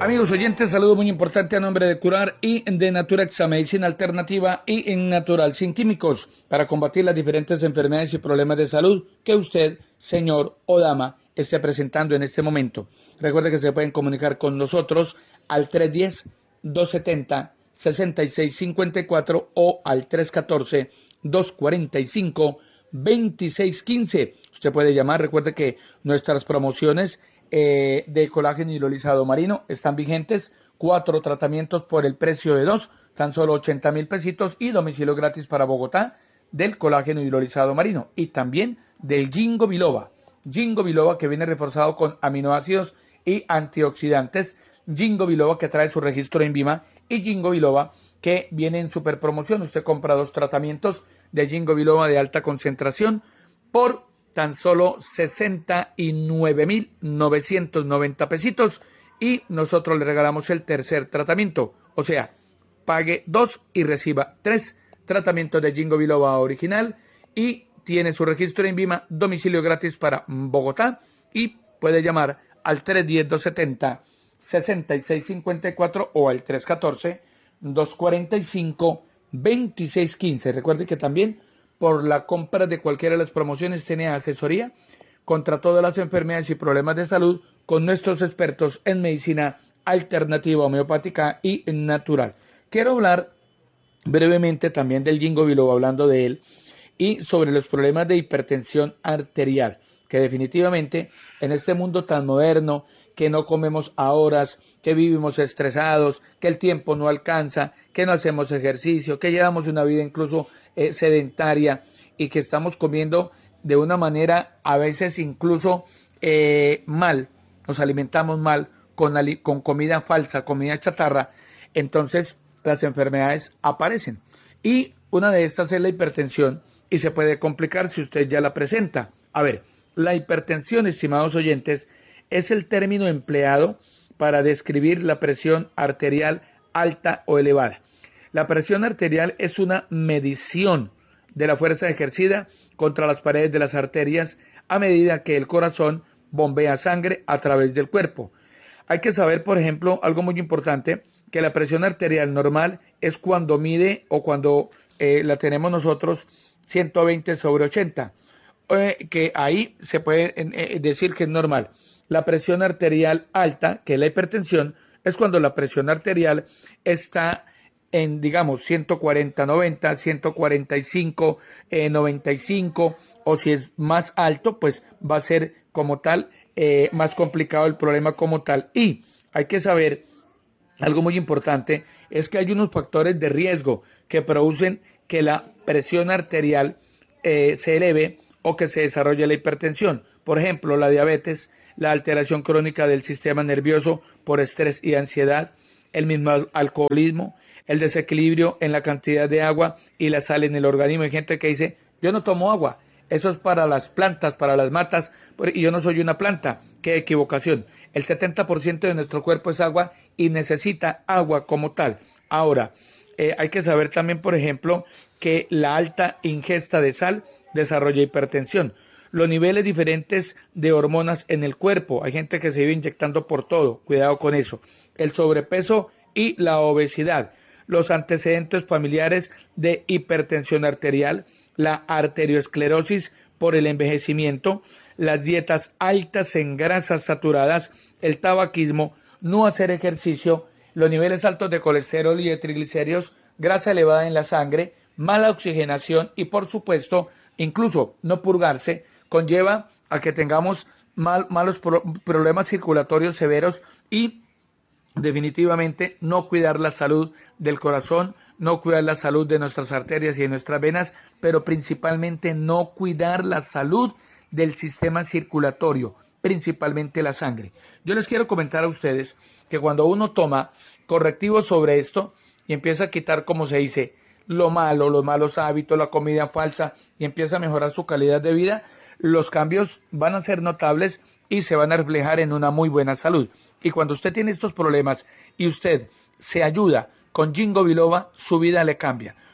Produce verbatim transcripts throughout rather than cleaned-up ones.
Amigos oyentes, saludo muy importante a nombre de Curar y de Naturexa, medicina alternativa y natural, sin químicos, para combatir las diferentes enfermedades y problemas de salud que usted, señor o dama, esté presentando en este momento. Recuerde que se pueden comunicar con nosotros al tres uno cero, dos siete cero, seis seis cinco cuatro o al tres uno cuatro, dos cuatro cinco, dos seis uno cinco. Usted puede llamar, recuerde que nuestras promociones Eh, de colágeno hidrolizado marino están vigentes, cuatro tratamientos por el precio de dos, tan solo ochenta mil pesitos y domicilio gratis para Bogotá del colágeno hidrolizado marino y también del Ginkgo biloba, Ginkgo biloba que viene reforzado con aminoácidos y antioxidantes, Ginkgo biloba que trae su registro en Vima y Ginkgo biloba que viene en super promoción. Usted compra dos tratamientos de Ginkgo biloba de alta concentración por tan solo sesenta y nueve mil novecientos noventa pesitos y nosotros le regalamos el tercer tratamiento. O sea, pague dos y reciba tres tratamientos de Ginkgo biloba original y tiene su registro en Vima, domicilio gratis para Bogotá y puede llamar al tres uno cero, dos siete cero, seis seis cinco cuatro o al tres uno cuatro, dos cuatro cinco, dos seis uno cinco. Recuerde que también por la compra de cualquiera de las promociones tiene asesoría contra todas las enfermedades y problemas de salud con nuestros expertos en medicina alternativa, homeopática y natural. Quiero hablar brevemente también del Ginkgo biloba, hablando de él, y sobre los problemas de hipertensión arterial, que definitivamente en este mundo tan moderno, que no comemos a horas, que vivimos estresados, que el tiempo no alcanza, que no hacemos ejercicio, que llevamos una vida incluso eh, sedentaria y que estamos comiendo de una manera a veces incluso eh, mal, nos alimentamos mal con, con comida falsa, comida chatarra, entonces las enfermedades aparecen. Y una de estas es la hipertensión y se puede complicar si usted ya la presenta. A ver, la hipertensión, estimados oyentes, es el término empleado para describir la presión arterial alta o elevada. La presión arterial es una medición de la fuerza ejercida contra las paredes de las arterias a medida que el corazón bombea sangre a través del cuerpo. Hay que saber, por ejemplo, algo muy importante, que la presión arterial normal es cuando mide o cuando eh, la tenemos nosotros ciento veinte sobre ochenta, eh, que ahí se puede eh, decir que es normal. La presión arterial alta, que es la hipertensión, es cuando la presión arterial está en, digamos, ciento cuarenta noventa, ciento cuarenta y cinco noventa y cinco, o si es más alto, pues va a ser como tal eh, más complicado el problema como tal. Y hay que saber, algo muy importante, es que hay unos factores de riesgo que producen que la presión arterial eh, se eleve o que se desarrolle la hipertensión. Por ejemplo, la diabetes, la alteración crónica del sistema nervioso por estrés y ansiedad, el mismo alcoholismo, el desequilibrio en la cantidad de agua y la sal en el organismo. Hay gente que dice, yo no tomo agua, eso es para las plantas, para las matas, y yo no soy una planta. Qué equivocación. El setenta por ciento de nuestro cuerpo es agua y necesita agua como tal. Ahora, eh, hay que saber también, por ejemplo, que la alta ingesta de sal desarrolla hipertensión. Los niveles diferentes de hormonas en el cuerpo. Hay gente que se vive inyectando por todo. Cuidado con eso. El sobrepeso y la obesidad. Los antecedentes familiares de hipertensión arterial. La arteriosclerosis por el envejecimiento. Las dietas altas en grasas saturadas. El tabaquismo. No hacer ejercicio. Los niveles altos de colesterol y de triglicéridos. Grasa elevada en la sangre. Mala oxigenación y, por supuesto, incluso no purgarse conlleva a que tengamos mal, malos pro, problemas circulatorios severos y definitivamente no cuidar la salud del corazón, no cuidar la salud de nuestras arterias y de nuestras venas, pero principalmente no cuidar la salud del sistema circulatorio, principalmente la sangre. Yo les quiero comentar a ustedes que cuando uno toma correctivos sobre esto y empieza a quitar, como se dice, lo malo, los malos hábitos, la comida falsa y empieza a mejorar su calidad de vida, los cambios van a ser notables y se van a reflejar en una muy buena salud. Y cuando usted tiene estos problemas y usted se ayuda con Ginkgo biloba, su vida le cambia.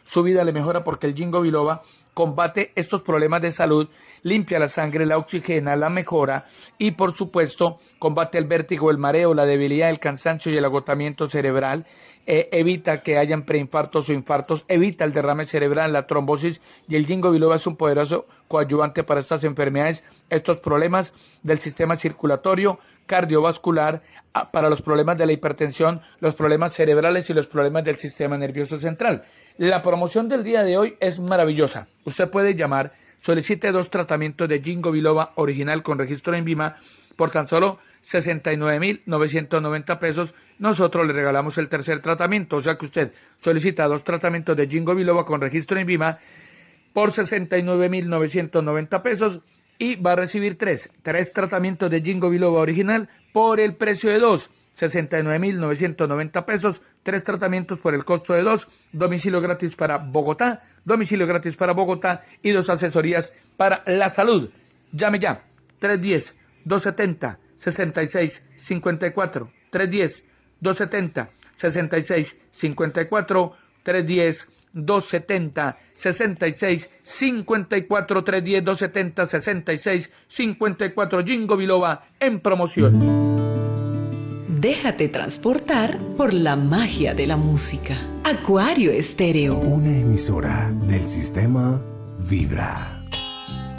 su vida le mejora porque el Ginkgo biloba combate estos problemas de salud, limpia la sangre, la oxigena, la mejora y por supuesto combate el vértigo, el mareo, la debilidad, el cansancio y el agotamiento cerebral, eh, evita que hayan preinfartos o infartos, evita el derrame cerebral, la trombosis y el Ginkgo biloba es un poderoso coadyuvante para estas enfermedades, estos problemas del sistema circulatorio, cardiovascular, para los problemas de la hipertensión, los problemas cerebrales y los problemas del sistema nervioso central. La promoción del día de hoy es maravillosa. Usted puede llamar, solicite dos tratamientos de Ginkgo biloba original con registro en INVIMA por tan solo sesenta y nueve mil novecientos noventa pesos. Nosotros le regalamos el tercer tratamiento, o sea que usted solicita dos tratamientos de Ginkgo biloba con registro en INVIMA por sesenta y nueve mil novecientos noventa pesos y va a recibir tres, tres tratamientos de Ginkgo biloba original por el precio de dos, sesenta y nueve mil novecientos noventa pesos, tres tratamientos por el costo de dos, domicilio gratis para Bogotá, domicilio gratis para Bogotá y dos asesorías para la salud. Llame ya, tres uno cero, dos siete cero, seis seis cinco cuatro, tres uno cero, dos siete cero, seis seis cinco cuatro, tres uno cero, dos siete cero, seis seis cinco cuatro, tres uno cero, dos siete cero, seis seis cinco cuatro, Ginkgo biloba en promoción. Déjate transportar por la magia de la música. Acuario Estéreo. Una emisora del sistema Vibra.